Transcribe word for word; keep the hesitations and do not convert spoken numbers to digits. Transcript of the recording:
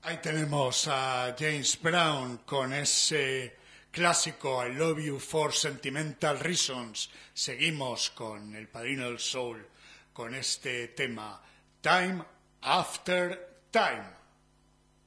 Ahí tenemos a James Brown con ese clásico I Love You for Sentimental Reasons. Seguimos con el padrino del soul con este tema Time After Time.